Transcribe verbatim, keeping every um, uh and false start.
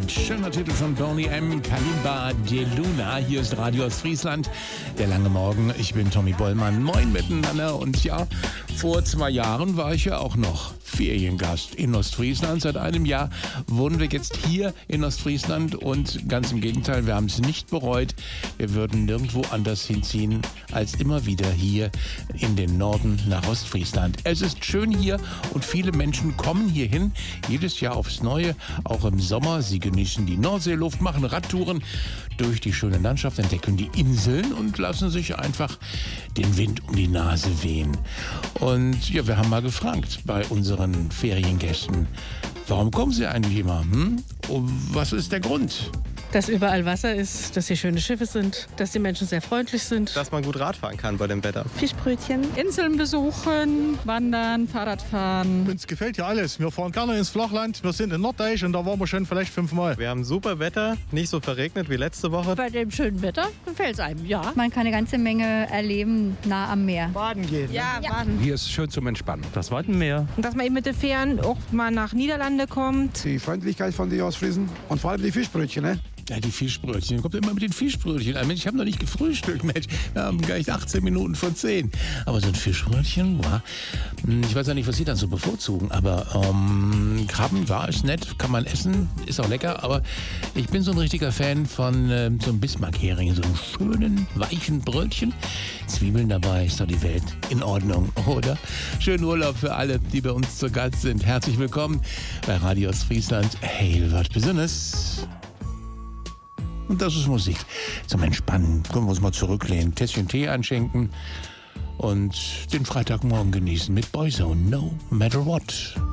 Friesland. Schöner Titel von Boney M. Kalimba de Luna. Hier ist Radio Ostfriesland. Der lange Morgen. Ich bin Tommy Bollmann. Moin miteinander. Und ja, vor zwei Jahren war ich ja auch noch Feriengast in Ostfriesland. Seit einem Jahr wohnen wir jetzt hier in Ostfriesland und ganz im Gegenteil, wir haben es nicht bereut. Wir würden nirgendwo anders hinziehen als immer wieder hier in den Norden nach Ostfriesland. Es ist schön hier und viele Menschen kommen hierhin, jedes Jahr aufs Neue, auch im Sommer. Sie genießen die Nordseeluft, machen Radtouren durch die schöne Landschaft, entdecken die Inseln und lassen sich einfach den Wind um die Nase wehen. Und ja, wir haben mal gefragt bei unseren Feriengästen, warum kommen sie eigentlich immer? Hm? Und was ist der Grund? Dass überall Wasser ist, dass hier schöne Schiffe sind, dass die Menschen sehr freundlich sind. Dass man gut Radfahren kann bei dem Wetter. Fischbrötchen. Inseln besuchen, wandern, Fahrradfahren. Uns gefällt ja alles. Wir fahren gerne ins Flachland. Wir sind in Norddeich und da waren wir schon vielleicht fünfmal. Wir haben super Wetter, nicht so verregnet wie letzte Woche. Bei dem schönen Wetter gefällt es einem, ja. Man kann eine ganze Menge erleben nah am Meer. Baden gehen. Ja, Ja. baden. Hier ist schön zum Entspannen. Das Wattenmeer. Und dass man eben mit den Fähren auch mal nach Niederlande kommt. Die Freundlichkeit von den Ostfriesen und vor allem die Fischbrötchen, ne? Ja, die Fischbrötchen. Kommt immer mit den Fischbrötchen an. Mensch, ich habe noch nicht gefrühstückt, Mensch. Wir haben gleich achtzehn Minuten vor zehn. Aber so ein Fischbrötchen, ja. Ich weiß ja nicht, was Sie dann so bevorzugen, aber ähm, Krabben, ja, ist nett, kann man essen, ist auch lecker, aber ich bin so ein richtiger Fan von äh, so einem Bismarck-Hering, so einem schönen, weichen Brötchen. Zwiebeln dabei, ist doch die Welt in Ordnung, oder? Schönen Urlaub für alle, die bei uns zu Gast sind. Herzlich willkommen bei Radio Ostfriesland. Hail wat Besonnes. Und das ist Musik zum Entspannen. Können wir uns mal zurücklehnen, Tässchen Tee einschenken und den Freitagmorgen genießen mit Boyzone, No Matter What.